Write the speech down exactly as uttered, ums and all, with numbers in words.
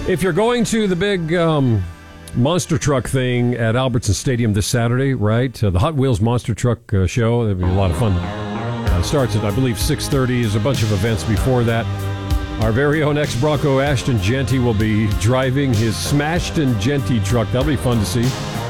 If you're going to the big um, monster truck thing at Albertson Stadium this Saturday, right? Uh, the Hot Wheels Monster Truck uh, Show. That'll be a lot of fun. Uh, it starts at, I believe, six thirty. There's a bunch of events before that. Our very own ex-Bronco Ashton Genty will be driving his smashed and Genty truck. That'll be fun to see.